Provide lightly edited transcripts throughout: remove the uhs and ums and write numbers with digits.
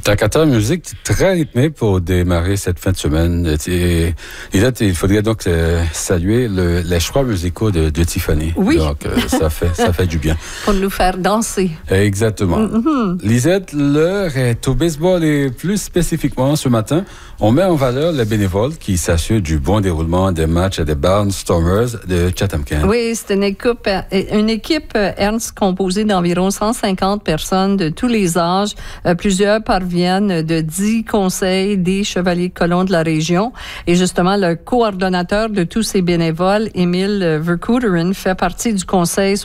Takata Musique, très rythmé pour démarrer cette fin de semaine. Et là, il faudrait donc saluer les choix musicaux de Tiffany. Oui. Donc, ça fait du bien. Pour nous faire danser. Exactement. Mm-hmm. Lisette, l'heure est au baseball et plus spécifiquement ce matin, on met en valeur les bénévoles qui s'assurent du bon déroulement des matchs des Barnstormers de Chatham-Kent. Oui, c'est une équipe Ernst composée d'environ 150 personnes de tous les âges. Plusieurs parviennent de 10 conseils des Chevaliers de Colomb de la région. Et justement, le coordonnateur de tous ces bénévoles, Émile Vercouteren, fait partie du conseil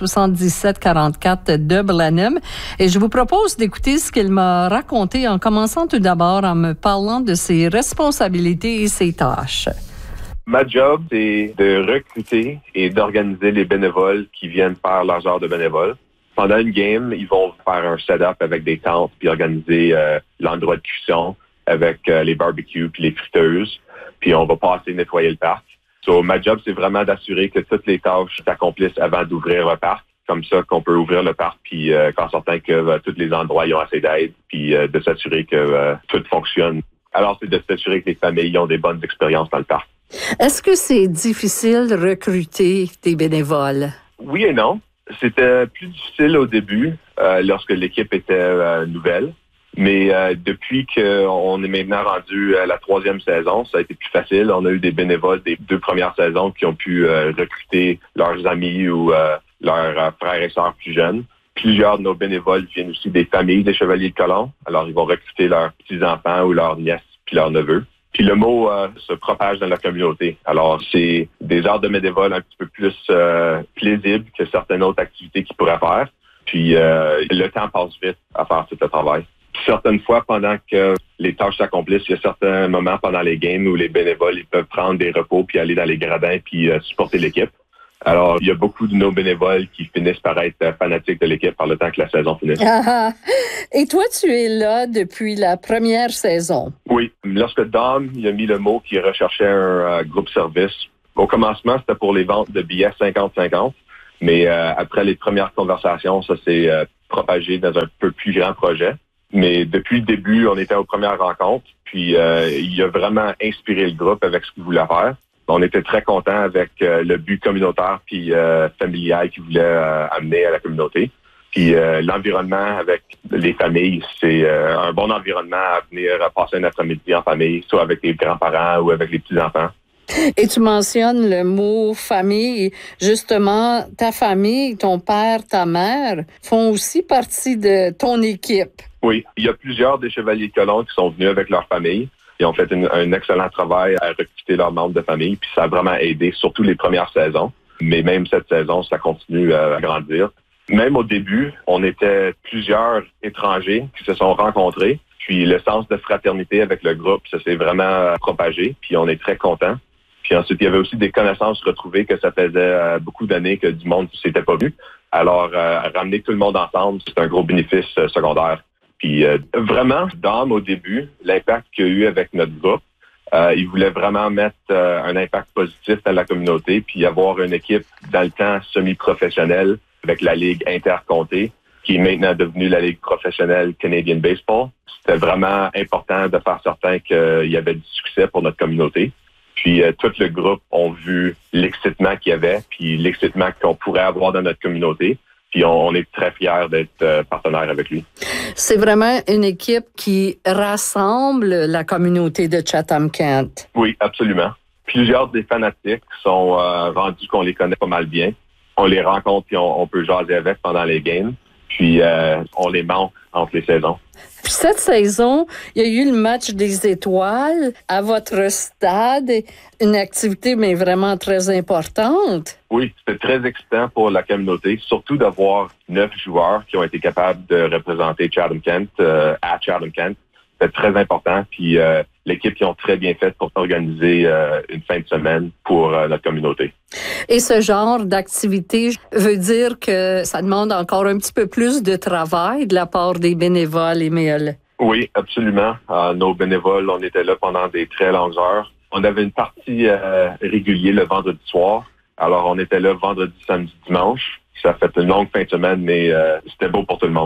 7744 de Blenheim. Et je vous propose d'écouter ce qu'il m'a raconté en commençant tout d'abord en me parlant de ses responsabilités et ses tâches. Ma job, c'est de recruter et d'organiser les bénévoles qui viennent faire leurs heures de bénévoles. Pendant une game, ils vont faire un setup avec des tentes puis organiser l'endroit de cuisson avec les barbecues puis les friteuses. Puis on va passer nettoyer le parc. So, ma job, c'est vraiment d'assurer que toutes les tâches s'accomplissent avant d'ouvrir le parc. Comme ça qu'on peut ouvrir le parc puis qu'en sortant que tous les endroits y ont assez d'aide puis de s'assurer que tout fonctionne. Alors, c'est de s'assurer que les familles ont des bonnes expériences dans le parc. Est-ce que c'est difficile de recruter des bénévoles? Oui et non. C'était plus difficile au début, lorsque l'équipe était nouvelle. Mais depuis qu'on est maintenant rendu à la 3e saison, ça a été plus facile. On a eu des bénévoles des 2 premières saisons qui ont pu recruter leurs amis ou leurs frères et sœurs plus jeunes. Plusieurs de nos bénévoles viennent aussi des familles des Chevaliers de Colomb. Alors, ils vont recruter leurs petits-enfants ou leurs nièces puis leurs neveux. Puis le mot se propage dans la communauté. Alors, c'est des heures de bénévoles un petit peu plus paisibles que certaines autres activités qu'ils pourraient faire. Puis le temps passe vite à faire tout le travail. Puis certaines fois, pendant que les tâches s'accomplissent, il y a certains moments pendant les games où les bénévoles ils peuvent prendre des repos puis aller dans les gradins puis supporter l'équipe. Alors, il y a beaucoup de nos bénévoles qui finissent par être fanatiques de l'équipe par le temps que la saison finisse. Ah, et toi, tu es là depuis la première saison. Oui. Lorsque Dom il a mis le mot qu'il recherchait un groupe service, au commencement, c'était pour les ventes de billets 50-50. Mais après les premières conversations, ça s'est propagé dans un peu plus grand projet. Mais depuis le début, on était aux premières rencontres. Puis, il a vraiment inspiré le groupe avec ce qu'il voulait faire. On était très contents avec le but communautaire puis familial qu'il voulait amener à la communauté. Puis l'environnement avec les familles, c'est un bon environnement à venir passer un après-midi en famille, soit avec les grands-parents ou avec les petits-enfants. Et tu mentionnes le mot famille. Justement, ta famille, ton père, ta mère font aussi partie de ton équipe. Oui, il y a plusieurs des Chevaliers de Colomb qui sont venus avec leur famille. Ils ont fait un excellent travail à recruter leurs membres de famille, puis ça a vraiment aidé, surtout les premières saisons. Mais même cette saison, ça continue à grandir. Même au début, on était plusieurs étrangers qui se sont rencontrés, puis le sens de fraternité avec le groupe, ça s'est vraiment propagé, puis on est très contents. Puis ensuite, il y avait aussi des connaissances retrouvées que ça faisait beaucoup d'années que du monde ne s'était pas vu. Alors, ramener tout le monde ensemble, c'est un gros bénéfice secondaire. Puis vraiment, Dom, au début, l'impact qu'il y a eu avec notre groupe, il voulait vraiment mettre un impact positif dans la communauté, puis avoir une équipe dans le temps semi-professionnelle avec la Ligue intercontée, qui est maintenant devenue la Ligue professionnelle Canadian Baseball. C'était vraiment important de faire certain qu'il y avait du succès pour notre communauté. Puis tout le groupe ont vu l'excitement qu'il y avait, puis l'excitement qu'on pourrait avoir dans notre communauté. Puis on est très fiers d'être partenaire avec lui. C'est vraiment une équipe qui rassemble la communauté de Chatham-Kent. Oui, absolument. Plusieurs des fanatiques sont rendus qu'on les connaît pas mal bien. On les rencontre puis on peut jaser avec pendant les games. Puis on les manque entre les saisons. Puis cette saison, il y a eu le match des étoiles à votre stade, une activité mais vraiment très importante. Oui, c'était très excitant pour la communauté, surtout d'avoir 9 joueurs qui ont été capables de représenter Chatham-Kent à Chatham-Kent. C'était très important, puis l'équipe qui ont très bien fait pour organiser une fin de semaine pour notre communauté. Et ce genre d'activité veut dire que ça demande encore un petit peu plus de travail de la part des bénévoles, Émile? Oui, absolument. Nos bénévoles, on était là pendant des très longues heures. On avait une partie régulière le vendredi soir. Alors, on était là vendredi, samedi, dimanche. Ça a fait une longue fin de semaine, mais c'était beau pour tout le monde.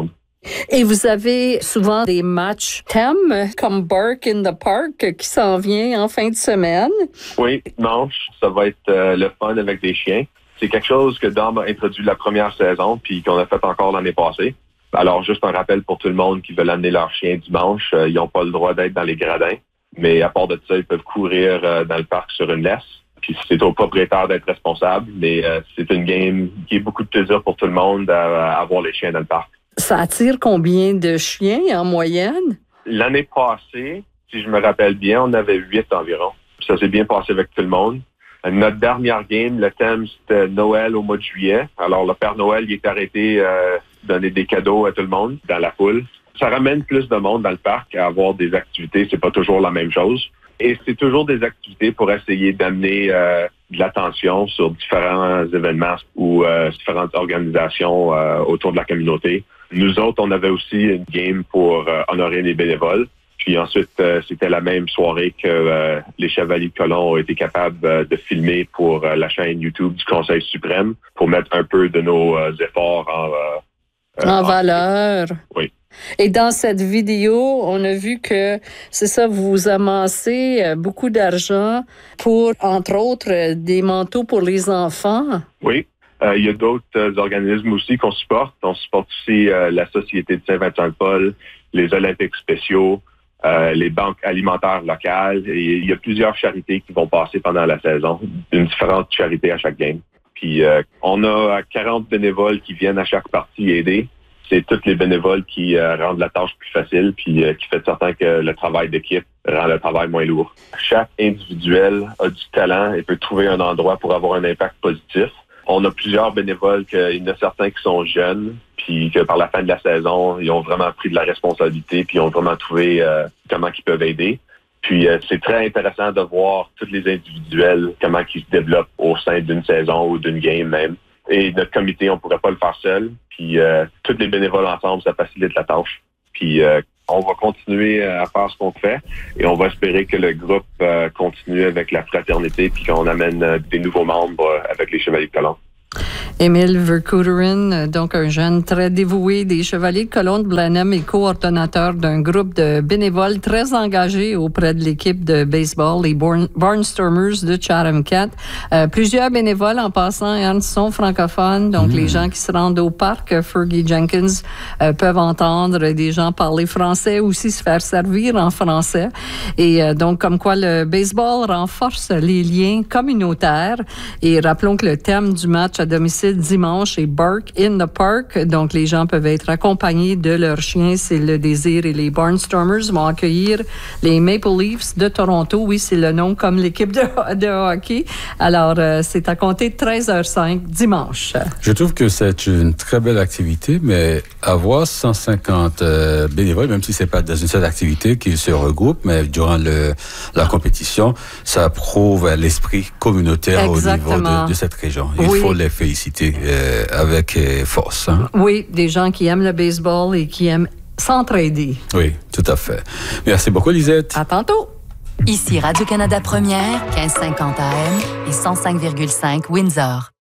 Et vous avez souvent des matchs thèmes comme Bark in the Park qui s'en vient en fin de semaine. Oui, dimanche, ça va être le fun avec des chiens. C'est quelque chose que Dom a introduit la première saison puis qu'on a fait encore l'année passée. Alors, juste un rappel pour tout le monde qui veut amener leur chien dimanche, ils n'ont pas le droit d'être dans les gradins. Mais à part de ça, ils peuvent courir dans le parc sur une laisse. Puis c'est au propriétaire d'être responsable. Mais c'est une game qui est beaucoup de plaisir pour tout le monde à avoir les chiens dans le parc. Ça attire combien de chiens en moyenne? L'année passée, si je me rappelle bien, on avait 8 environ. Ça s'est bien passé avec tout le monde. Notre dernière game, le thème, c'était Noël au mois de juillet. Alors, le Père Noël, il est arrêté de donner des cadeaux à tout le monde dans la foule. Ça ramène plus de monde dans le parc à avoir des activités. C'est pas toujours la même chose. Et c'est toujours des activités pour essayer d'amener de l'attention sur différents événements ou différentes organisations autour de la communauté. Nous autres, on avait aussi une game pour honorer les bénévoles. Puis ensuite, c'était la même soirée que les Chevaliers de Colomb ont été capables de filmer pour la chaîne YouTube du Conseil suprême pour mettre un peu de nos efforts en valeur. Oui. Et dans cette vidéo, on a vu que, c'est ça, vous amassez beaucoup d'argent pour, entre autres, des manteaux pour les enfants. Oui. Il y a d'autres organismes aussi qu'on supporte. On supporte aussi la Société de Saint-Vincent-de-Paul, les Olympiques spéciaux, les banques alimentaires locales. Et il y a plusieurs charités qui vont passer pendant la saison, une différente charité à chaque game. Puis on a 40 bénévoles qui viennent à chaque partie aider. C'est tous les bénévoles qui rendent la tâche plus facile puis qui fait certain que le travail d'équipe rend le travail moins lourd. Chaque individuel a du talent et peut trouver un endroit pour avoir un impact positif. On a plusieurs bénévoles, il y en a certains qui sont jeunes, puis que par la fin de la saison, ils ont vraiment pris de la responsabilité, puis ils ont vraiment trouvé comment ils peuvent aider. Puis c'est très intéressant de voir tous les individuels, comment ils se développent au sein d'une saison ou d'une game même. Et notre comité, on pourrait pas le faire seul. Puis tous les bénévoles ensemble, ça facilite la tâche. Puis on va continuer à faire ce qu'on fait et on va espérer que le groupe continue avec la fraternité puis qu'on amène des nouveaux membres avec les Chevaliers de Colomb. Émile Vercouteren, donc un jeune très dévoué des Chevaliers de Colomb de Blenheim et coordonnateur d'un groupe de bénévoles très engagés auprès de l'équipe de baseball, les Barnstormers de Chatham Cat. Plusieurs bénévoles, en passant, Ernst, sont francophones, donc les gens qui se rendent au parc Fergie Jenkins peuvent entendre des gens parler français, aussi se faire servir en français. Et donc, comme quoi le baseball renforce les liens communautaires. Et rappelons que le thème du match à domicile dimanche est Bark in the Park. Donc, les gens peuvent être accompagnés de leurs chiens. C'est le désir. Et les Barnstormers vont accueillir les Maple Leafs de Toronto. Oui, c'est le nom comme l'équipe de hockey. Alors, c'est à compter de 13h05 dimanche. Je trouve que c'est une très belle activité, mais avoir 150 bénévoles, même si c'est pas dans une seule activité qu'ils se regroupent, mais durant la compétition, ça prouve l'esprit communautaire Exactement. Au niveau de cette région. Il faut les féliciter avec force. Hein? Oui, des gens qui aiment le baseball et qui aiment s'entraider. Oui, tout à fait. Merci beaucoup, Lisette. À tantôt. Ici Radio-Canada Première, 1550 AM et 105,5 Windsor.